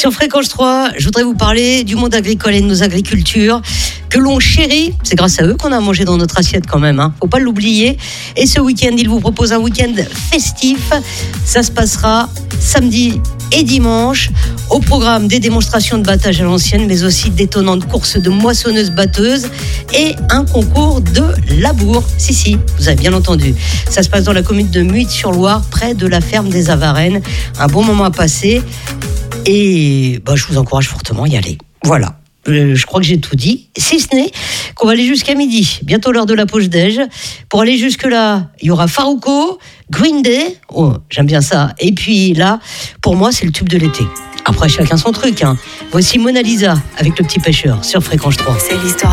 Sur Fréquence 3, je voudrais vous parler du monde agricole et de nos agricultures que l'on chérit. C'est grâce à eux qu'on a mangé dans notre assiette quand même, hein. Faut pas l'oublier. Et ce week-end, ils vous proposent un week-end festif. Ça se passera samedi et dimanche. Au programme, des démonstrations de battage à l'ancienne, mais aussi d'étonnantes courses de moissonneuses-batteuses et un concours de labour. Si, vous avez bien entendu. Ça se passe dans la commune de Muids-sur-Loire, près de la ferme des Avarennes. Un bon moment à passer. Et je vous encourage fortement à y aller. Voilà. Je crois que j'ai tout dit, si ce n'est qu'on va aller jusqu'à midi. Bientôt l'heure de la pause déj. Pour aller jusque-là, il y aura Farruko, Green Day, oh, j'aime bien ça. Et puis là, pour moi, c'est le tube de l'été. Après, chacun son truc, hein. Voici Mona Lisa avec Le Petit Pêcheur sur Fréquence 3. C'est l'histoire